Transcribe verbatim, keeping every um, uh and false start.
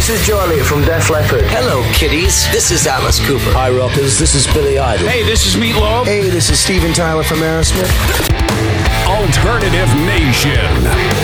this is Joe Elliott from Def Leppard. Hello, kiddies. This is Alice Cooper. Hi, rockers. This is Billy Idol. Hey, this is Meatloaf. Hey, this is Steven Tyler from Aerosmith. Alternative Nation.